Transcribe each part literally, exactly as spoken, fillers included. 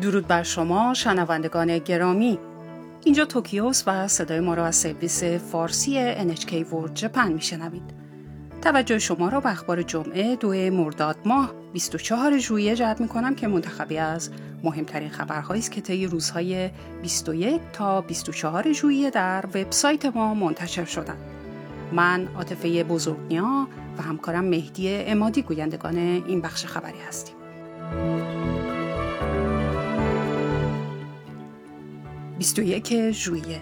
درود بر شما شنوندگان گرامی. اینجا توکیوست و صدای ما را از سرویس فارسی ان اچ کی World Japan میشنوید. توجه شما را به اخبار جمعه دو مرداد ماه بیست و چهارم ژوئیه جلب می‌کنم که منتخبی از مهمترین خبرهایی است که طی روزهای بیست و یک تا بیست و چهارم ژوئیه در وبسایت ما منتشر شدند. من عاطفه بزرگنیا و همکارم مهدی عمادی گویندگان این بخش خبری هستیم. بیست و یک ژوئیه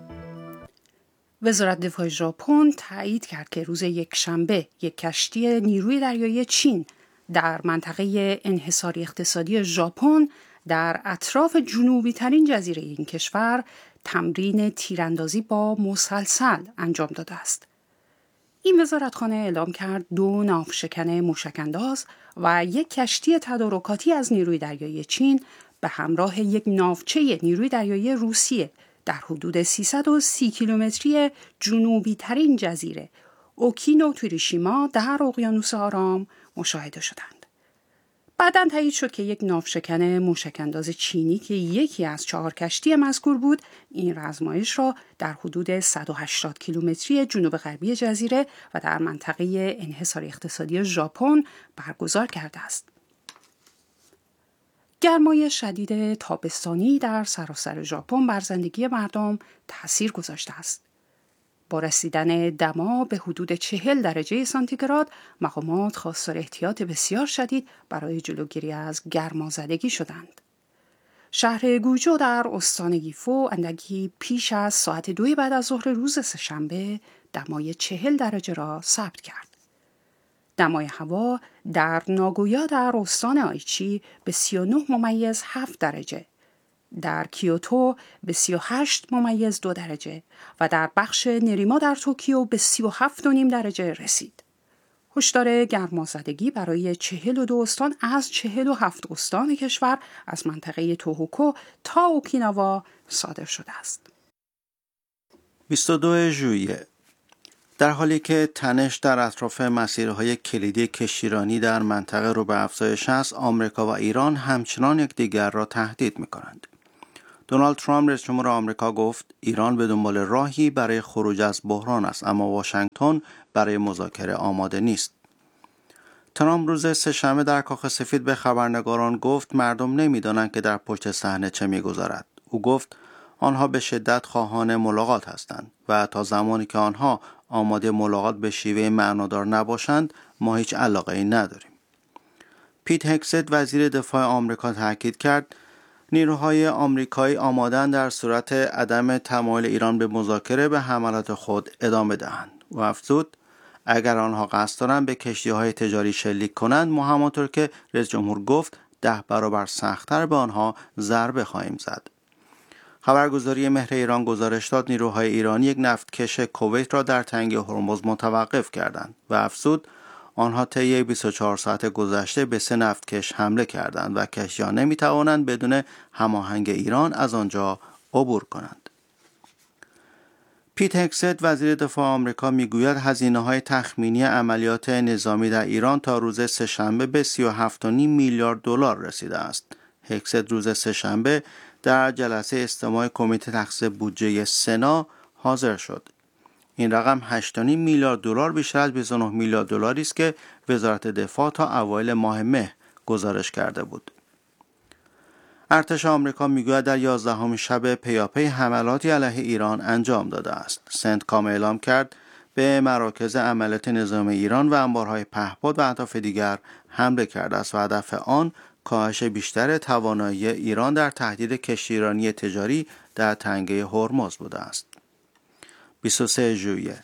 وزارت دفاع ژاپن تایید کرد که روز یکشنبه یک کشتی نیروی دریایی چین در منطقه انحصاری اقتصادی ژاپن در اطراف جنوبی ترین جزیره این کشور تمرین تیراندازی با مسلسل انجام داده است. این وزارتخانه اعلام کرد دو ناوشکن موشک‌انداز و یک کشتی تدارکاتی از نیروی دریایی چین به همراه یک ناوچه نیروی دریایی روسیه در حدود سیصد و سی کیلومتری جنوبی ترین جزیره اوکینوتوریشیما در اقیانوس آرام مشاهده شدند. بعداً تایید شد که یک ناوشکن موشک‌انداز چینی که یکی از چهار کشتی مذکور بود، این آزمایش را در حدود صد و هشتاد کیلومتری جنوب غربی جزیره و در منطقه انحصاری اقتصادی ژاپن برگزار کرده است. گرمای شدید تابستانی در سراسر ژاپن بر زندگی مردم تأثیر گذاشته است. با رسیدن دما به حدود چهل درجه سانتیگراد، مقامات خواستار احتیاط بسیار شدید برای جلوگیری از گرمازدگی شدند. شهر گوجو در استان گیفو اندکی پیش از ساعت دو بعد از ظهر روز سه‌شنبه دمای چهل درجه را ثبت کرد. دمای هوا در ناگویا در استان آیچی به سی و نه ممیز هفت درجه، در کیوتو به سی و هشت ممیز دو درجه و در بخش نریما در توکیو به سی و هفت و نیم درجه رسید. هشدار گرمازدگی برای چهل و دو استان از چهل و هفت استان کشور از منطقه توهوکو تا اوکیناوا صادر شده است. بیست و دو ژوئیه در حالی که تنش در اطراف مسیرهای کلیدی کشتیرانی در منطقه رو به افزایش است، آمریکا و ایران همچنان یکدیگر را تهدید می‌کنند. دونالد ترامپ رئیس جمهور آمریکا گفت ایران به دنبال راهی برای خروج از بحران است، اما واشنگتن برای مذاکره آماده نیست. ترامپ روز سه‌شنبه در کاخ سفید به خبرنگاران گفت مردم نمی‌دانند که در پشت صحنه چه می‌گذرد. او گفت آنها به شدت خواهان ملاقات هستند و تا زمانی که آنها آماده ملاقات به شیوه معنادار نباشند ما هیچ علاقه‌ای نداریم. پیت هگست وزیر دفاع آمریکا تاکید کرد نیروهای آمریکایی آماده‌اند در صورت عدم تمایل ایران به مذاکره به حملات خود ادامه دهند. و افزود اگر آنها قصد دارند به کشتی‌های تجاری شلیک کنند ما همانطور که رئیس جمهور گفت ده برابر سخت‌تر به آنها ضربه خواهیم زد. خبرگزاری مهر ایران گزارش داد نیروهای ایرانی یک نفتکش کویت را در تنگه هرمز متوقف کردند و افزود آنها طی بیست و چهار ساعت گذشته به سه نفتکش حمله کردند و کشتی‌ها نمی‌توانند بدون هماهنگ ایران از آنجا عبور کنند. پیت هگست وزیر دفاع آمریکا میگوید هزینه‌های تخمینی عملیات نظامی در ایران تا روز سه‌شنبه به سی و هفت و نیم میلیارد دلار رسیده است. هگست روز سه‌شنبه در جلسه استماع کمیته تخصیص بودجه سنا حاضر شد. این رقم هشت و نیم میلیارد دلار بیشتر از بیست و نه میلیارد دلاری است که وزارت دفاع تا اوایل ماه مه گزارش کرده بود. ارتش آمریکا میگوید در یازدهمین شب پیاپی حملاتی علیه ایران انجام داده است. سنتکام اعلام کرد به مراکز عملیات نظامی ایران و انبارهای پهپاد و اهداف دیگر حمله کرده است و هدف آن کاهش بیشتر توانایی ایران در تهدید کشتیرانی تجاری در تنگه هرمز بوده است. بیست و سه ژوئیه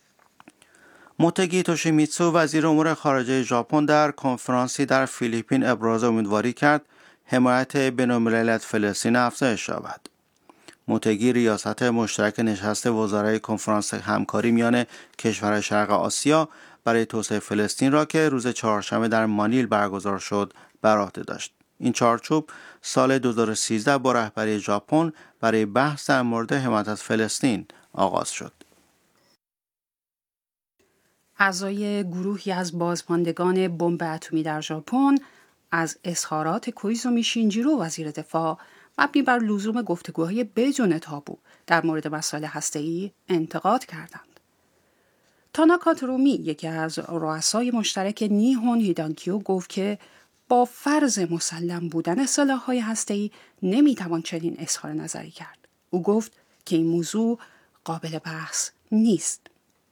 موتگی توشیمیتسو وزیر امور خارجه ژاپن در کنفرانسی در فیلیپین ابراز امیدواری کرد حمایت بین‌المللی از فلسطین افزایش یابد. موتگی ریاست مشترک نشست وزرای کنفرانس همکاری میان کشورهای شرق آسیا برای توسعه فلسطین را که روز چهارشنبه در مانیل برگزار شد بر عهده داشت. این چارچوب سال دو هزار و سیزده با رهبری ژاپن برای بحث در مورد حمایت از فلسطین آغاز شد. اعضای گروهی از بازماندگان بمب اتمی در ژاپن از اظهارات کویزومی شینجیرو وزیر دفاع مبنی بر لزوم گفتگوهای بدون تابو در مورد مسائل هسته‌ای انتقاد کردند. تاناکا ترومی، یکی از رؤسای مشترک نیهون هیدانکیو، گفت که با فرض مسلم بودن سلاح‌های هسته‌ای نمی‌توان چنین اظهار نظری کرد. او گفت که این موضوع قابل بحث نیست.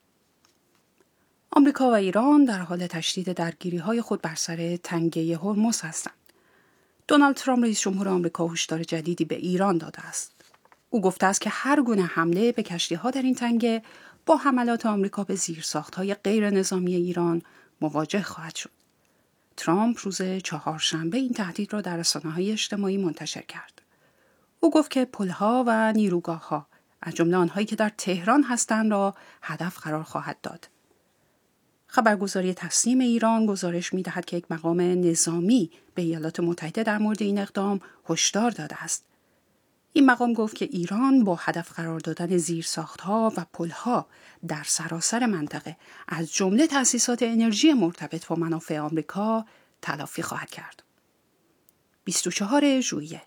آمریکا و ایران در حال تشدید درگیری‌های خود بر سر تنگه هرمز هستند. دونالد ترامپ رئیس جمهور آمریکا هشدار جدیدی به ایران داده است. او گفته است که هر گونه حمله به کشتی‌ها در این تنگه با حملات آمریکا به زیرساخت‌های غیر نظامی ایران مواجه خواهد شد. ترامپ روز چهارشنبه این تهدید را در رسانه‌های اجتماعی منتشر کرد. او گفت که پل‌ها و نیروگاه‌ها از جمله آنهایی که در تهران هستند را هدف قرار خواهد داد. خبرگزاری تسنیم ایران گزارش می‌دهد که یک مقام نظامی به ایالات متحده در مورد این اقدام هشدار داده است. این مقام گفت که ایران با هدف قرار دادن زیرساخت‌ها و پل‌ها در سراسر منطقه از جمله تأسیسات انرژی مرتبط با منافع آمریکا تلافی خواهد کرد. بیست و چهارم ژوئیه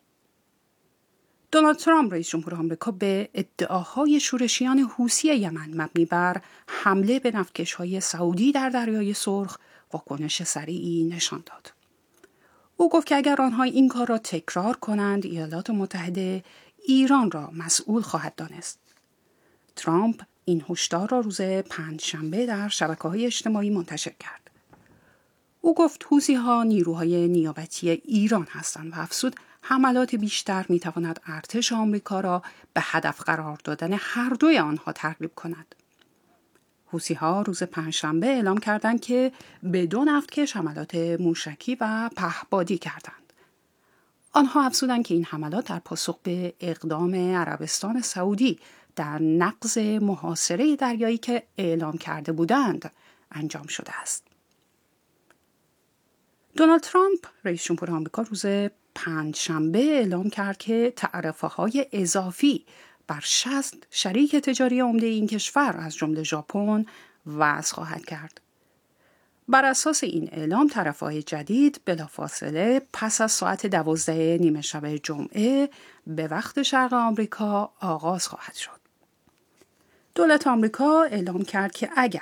دونالد ترامپ رئیس جمهور آمریکا به ادعاهای شورشیان حوثی یمن مبنی بر حمله به نفتکش‌های سعودی در دریای سرخ واکنش سریعی نشان داد. او گفت که اگر آنها این کار را تکرار کنند، ایالات متحده ایران را مسئول خواهد دانست. ترامپ این هشدار را روز پنجشنبه در شبکه‌های اجتماعی منتشر کرد. او گفت حوثی‌ها نیروهای نیابتی ایران هستند و افزود حملات بیشتر می‌تواند ارتش آمریکا را به هدف قرار دادن هر دوی آنها ترغیب کند. حوثی‌ها روز پنجشنبه اعلام کردند که به دو نفتکش حملات موشکی و پهپادی کردند. آنها افزودند که این حملات در پاسخ به اقدام عربستان سعودی در نقض محاصره دریایی که اعلام کرده بودند انجام شده است. دونالد ترامپ رئیس جمهور آمریکا روز پنجشنبه اعلام کرد که تعرفه‌های اضافی بر شصت شریک تجاری عمده این کشور از جمله ژاپن وضع خواهد کرد. بر اساس این اعلام تعرفه‌های جدید بلافاصله پس از ساعت دوازده نیمه شب جمعه به وقت شرق آمریکا آغاز خواهد شد. دولت آمریکا اعلام کرد که اگر